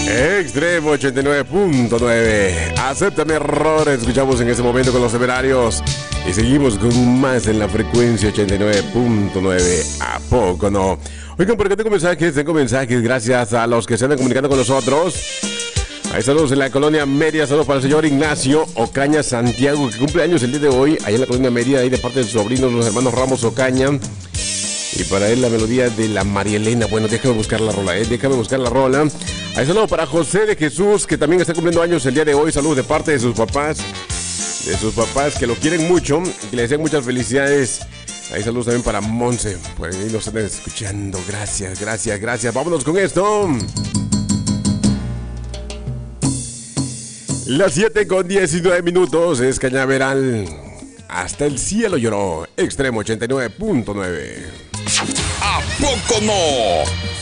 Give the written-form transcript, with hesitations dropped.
Extremo 89.9. Acepta mi error. Escuchamos en ese momento con los seminarios. Y seguimos con más en la frecuencia 89.9. ¿A poco no? Oigan, por acá tengo mensajes. Gracias a los que se andan comunicando con nosotros. Hay saludos en la colonia Media. Saludos para el señor Ignacio Ocaña Santiago, que cumple años el día de hoy. Ahí en la colonia Media, ahí de parte de sus sobrinos, los hermanos Ramos Ocaña. Y para él la melodía de la María Elena. Bueno, déjame buscar la rola, Hay saludos para José de Jesús, que también está cumpliendo años el día de hoy. Saludos de parte de sus papás. Que lo quieren mucho y que le desean muchas felicidades. Hay saludos también para Monse. Por ahí nos están escuchando. Gracias. Vámonos con esto. Las 7:19 es Cañaveral. Hasta el cielo lloró. Extremo 89.9. ¿A poco no?